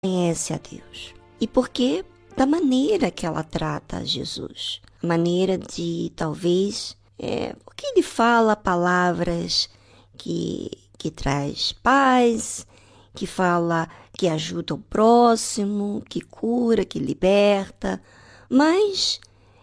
conhece a Deus. E porque da maneira que ela trata a Jesus. A maneira de, talvez, porque ele fala palavras que traz paz, que fala que ajuda o próximo, que cura, que liberta. Mas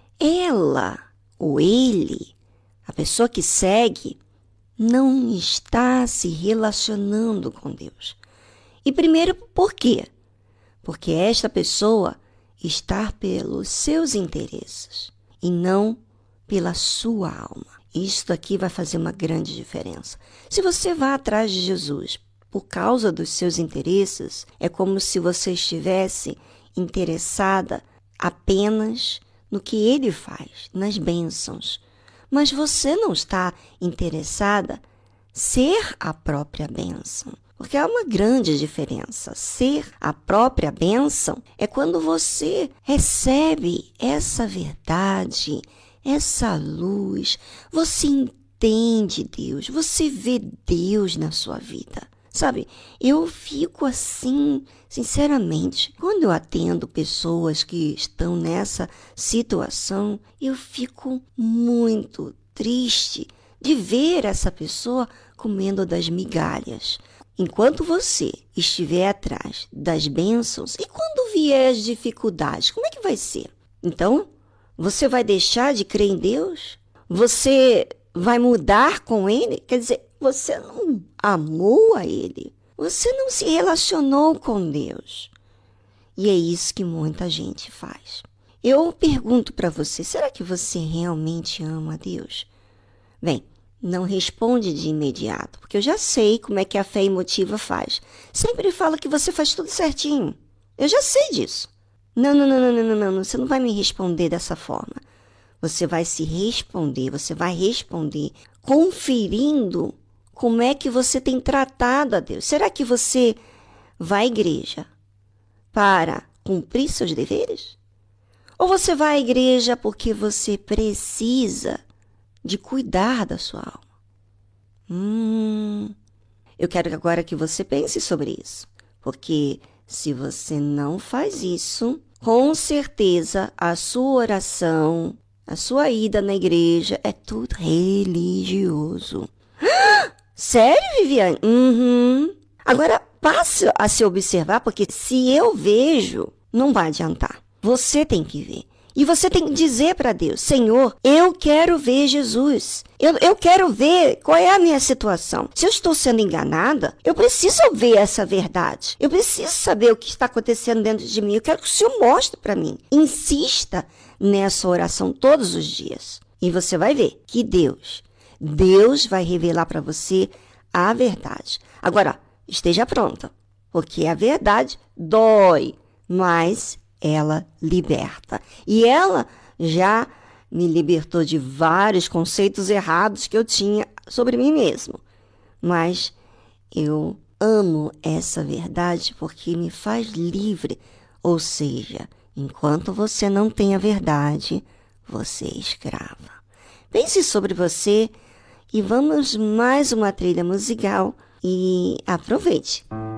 ela ou ele, a pessoa que segue, não está se relacionando com Deus. E primeiro, por quê? Porque esta pessoa está pelos seus interesses e não pela sua alma. Isto aqui vai fazer uma grande diferença. Se você vai atrás de Jesus por causa dos seus interesses, é como se você estivesse interessada apenas no que ele faz, nas bênçãos. Mas você não está interessada ser a própria bênção. Porque há uma grande diferença. Ser a própria bênção é quando você recebe essa verdade, essa luz, você entende Deus, você vê Deus na sua vida. Sabe, eu fico assim, sinceramente, quando eu atendo pessoas que estão nessa situação, eu fico muito triste de ver essa pessoa comendo das migalhas. Enquanto você estiver atrás das bênçãos, e quando vier as dificuldades, como é que vai ser? Então, você vai deixar de crer em Deus? Você vai mudar com Ele? Quer dizer, você não amou a Ele. Você não se relacionou com Deus. E é isso que muita gente faz. Eu pergunto para você, será que você realmente ama a Deus? Bem, não responde de imediato, porque eu já sei como é que a fé emotiva faz. Sempre fala que você faz tudo certinho. Eu já sei disso. Não, você não vai me responder dessa forma. Você vai responder conferindo como é que você tem tratado a Deus. Será que você vai à igreja para cumprir seus deveres? Ou você vai à igreja porque você precisa de cuidar da sua alma? Eu quero agora que você pense sobre isso. Porque se você não faz isso, com certeza a sua oração, a sua ida na igreja é tudo religioso. Sério, Viviane? Agora, passe a se observar, porque se eu vejo, não vai adiantar. Você tem que ver. E você tem que dizer para Deus, Senhor, eu quero ver Jesus. Eu quero ver qual é a minha situação. Se eu estou sendo enganada, eu preciso ver essa verdade. Eu preciso saber o que está acontecendo dentro de mim. Eu quero que o Senhor mostre para mim. Insista nessa oração todos os dias. E você vai ver que Deus vai revelar para você a verdade. Agora, esteja pronta, porque a verdade dói, mas ela liberta. E ela já me libertou de vários conceitos errados que eu tinha sobre mim mesmo. Mas eu amo essa verdade porque me faz livre. Ou seja, enquanto você não tem a verdade, você é escrava. Pense sobre você e vamos mais uma trilha musical e aproveite.